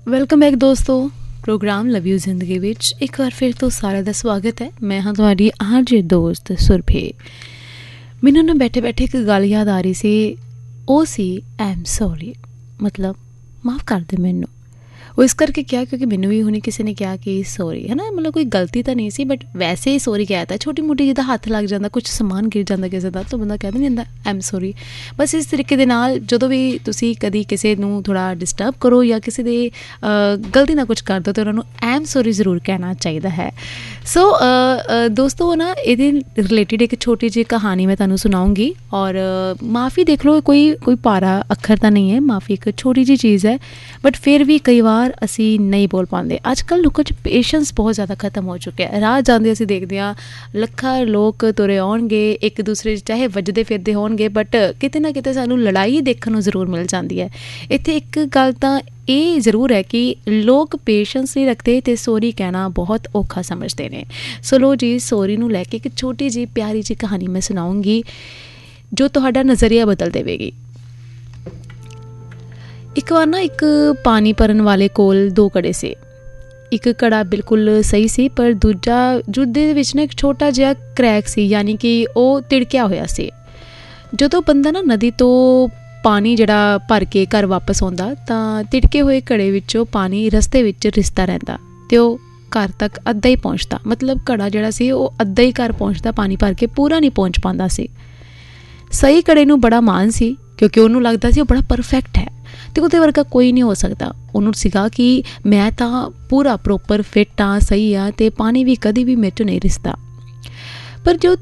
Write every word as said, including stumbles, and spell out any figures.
Welcome back ਦੋਸਤੋ। Programme love you ਜ਼ਿੰਦਗੀ ਵਿੱਚ ਇੱਕ ਵਾਰ ਫਿਰ ਤੋਂ ਸਾਰਿਆਂ ਦਾ ਸਵਾਗਤ ਹੈ। ਮੈਂ ਹਾਂ ਤੁਹਾਡੀ ਆਰਜੇ ਦੋਸਤ ਸੁਰਭੀ। ਮੈਨੂੰ ਨਾ ਬੈਠੇ ਬੈਠੇ ਇੱਕ ਗੱਲ ਯਾਦ ਆ ਰਹੀ ਸੀ, ਉਹ ਸੀ ਆਈ ਐਮ ਸੋਰੀ, ਮਤਲਬ ਮਾफ़ ਕਰ ਦੇ ਮੈਨੂੰ। ਉਹ ਇਸ ਕਰਕੇ ਕਿਹਾ ਕਿਉਂਕਿ ਮੈਨੂੰ ਵੀ ਹੁਣੇ ਕਿਸੇ ਨੇ ਕਿਹਾ ਕਿ ਸੋਰੀ ਹੈ ਨਾ, ਮਤਲਬ ਕੋਈ ਗਲਤੀ ਤਾਂ ਨਹੀਂ ਸੀ ਬਟ ਵੈਸੇ ਹੀ ਸੋਰੀ ਕਹਿ ਤਾ। ਛੋਟੀ ਮੋਟੀ ਜਿੱਦਾਂ ਹੱਥ ਲੱਗ ਜਾਂਦਾ, ਕੁਛ ਸਮਾਨ ਗਿਰ ਜਾਂਦਾ ਕਿਸੇ ਦਾ, ਤਾਂ ਬੰਦਾ ਕਹਿ ਦਿੰਦਾ ਜਾਂਦਾ ਆਈ ਐਮ ਸੋਰੀ। ਬਸ ਇਸ ਤਰੀਕੇ ਦੇ ਨਾਲ ਜਦੋਂ ਵੀ ਤੁਸੀਂ ਕਦੀ ਕਿਸੇ ਨੂੰ ਥੋੜ੍ਹਾ ਡਿਸਟਰਬ ਕਰੋ ਜਾਂ ਕਿਸੇ ਦੇ ਗਲਤੀ ਨਾਲ ਕੁਛ ਕਰ ਦਿਓ ਤਾਂ ਉਹਨਾਂ ਨੂੰ ਆਈ ਐਮ ਸੋਰੀ ਜ਼ਰੂਰ ਕਹਿਣਾ ਚਾਹੀਦਾ ਹੈ। ਸੋ ਦੋਸਤੋ ਨਾ ਇਹਦੇ ਰਿਲੇਟਿਡ ਇੱਕ ਛੋਟੀ ਜਿਹੀ ਕਹਾਣੀ ਮੈਂ ਤੁਹਾਨੂੰ ਸੁਣਾਉਂਗੀ। ਔਰ ਮਾफ़ੀ ਦੇਖ ਲਓ, ਕੋਈ ਕੋਈ ਭਾਰਾ ਅੱਖਰ ਤਾਂ ਨਹੀਂ ਹੈ, ਮਾफ़ੀ ਇੱਕ ਛੋਟੀ ਜਿਹੀ ਚੀਜ਼ ਹੈ ਬਟ ਫਿਰ ਵੀ ਕਈ ਵਾਰ ਅਸੀਂ ਨਹੀਂ ਬੋਲ ਪਾਉਂਦੇ। ਅੱਜ ਕੱਲ੍ਹ ਲੋਕਾਂ 'ਚ ਪੇਸ਼ੈਂਸ ਬਹੁਤ ਜ਼ਿਆਦਾ ਖਤਮ ਹੋ ਚੁੱਕਿਆ ਹੈ। ਰਾਹ ਜਾਂਦੇ ਅਸੀਂ ਦੇਖਦੇ ਹਾਂ ਲੱਖਾਂ ਲੋਕ ਤੁਰੇ ਆਉਣਗੇ, ਇੱਕ ਦੂਸਰੇ 'ਚ ਚਾਹੇ ਵੱਜਦੇ ਫਿਰਦੇ ਹੋਣਗੇ ਬਟ ਕਿਤੇ ਨਾ ਕਿਤੇ ਸਾਨੂੰ ਲੜਾਈ ਦੇਖਣ ਨੂੰ ਜ਼ਰੂਰ ਮਿਲ ਜਾਂਦੀ ਹੈ। ਇੱਥੇ ਇੱਕ ਗੱਲ ਤਾਂ ਇਹ ਜ਼ਰੂਰ ਹੈ ਕਿ ਲੋਕ ਪੇਸ਼ੈਂਸ ਨਹੀਂ ਰੱਖਦੇ ਅਤੇ ਸੋਰੀ ਕਹਿਣਾ ਬਹੁਤ ਔਖਾ ਸਮਝਦੇ ਨੇ। ਸੋ ਲਓ ਜੀ, ਸੋਰੀ ਨੂੰ ਲੈ ਕੇ ਇੱਕ ਛੋਟੀ ਜਿਹੀ ਪਿਆਰੀ ਜਿਹੀ ਕਹਾਣੀ ਮੈਂ ਸੁਣਾਉਂਗੀ ਜੋ ਤੁਹਾਡਾ ਨਜ਼ਰੀਆ ਬਦਲ ਦੇਵੇਗੀ। ਇੱਕ ਵਾਰ ਨਾ ਇੱਕ ਪਾਣੀ ਭਰਨ ਵਾਲੇ ਕੋਲ ਦੋ ਘੜੇ ਸੀ। ਇੱਕ ਘੜਾ ਬਿਲਕੁਲ ਸਹੀ ਸੀ ਪਰ ਦੂਜਾ ਜਿਹਦੇ ਵਿੱਚ ਨਾ ਇੱਕ ਛੋਟਾ ਜਿਹਾ ਕਰੈਕ ਸੀ, ਯਾਨੀ ਕਿ ਉਹ ਤਿੜਕਿਆ ਹੋਇਆ ਸੀ। ਜਦੋਂ ਬੰਦਾ ਨਾ ਨਦੀ ਤੋਂ ਪਾਣੀ ਜਿਹੜਾ ਭਰ ਕੇ ਘਰ ਵਾਪਸ ਆਉਂਦਾ ਤਾਂ ਤਿੜਕੇ ਹੋਏ ਘੜੇ ਵਿੱਚੋਂ ਪਾਣੀ ਰਸਤੇ ਵਿੱਚ ਰਿਸਦਾ ਰਹਿੰਦਾ ਅਤੇ ਉਹ ਘਰ ਤੱਕ ਅੱਧਾ ਹੀ ਪਹੁੰਚਦਾ। ਮਤਲਬ ਘੜਾ ਜਿਹੜਾ ਸੀ ਉਹ ਅੱਧਾ ਹੀ ਘਰ ਪਹੁੰਚਦਾ, ਪਾਣੀ ਭਰ ਕੇ ਪੂਰਾ ਨਹੀਂ ਪਹੁੰਚ ਪਾਉਂਦਾ ਸੀ। ਸਹੀ ਘੜੇ ਨੂੰ ਬੜਾ ਮਾਣ ਸੀ ਕਿਉਂਕਿ ਉਹਨੂੰ ਲੱਗਦਾ ਸੀ ਉਹ ਬੜਾ ਪਰਫੈਕਟ ਹੈ ਅਤੇ ਉਹਦੇ ਵਰਗਾ ਕੋਈ ਨਹੀਂ ਹੋ ਸਕਦਾ। ਉਹਨੂੰ ਸੀਗਾ ਕਿ ਮੈਂ ਤਾਂ ਪੂਰਾ ਪ੍ਰੋਪਰ ਫਿੱਟ ਹਾਂ, ਸਹੀ ਹਾਂ ਅਤੇ ਪਾਣੀ ਵੀ ਕਦੀ ਵੀ ਮੇਰੇ 'ਚੋਂ ਨਹੀਂ ਰਿਸਦਾ। ਪਰ ਜੋ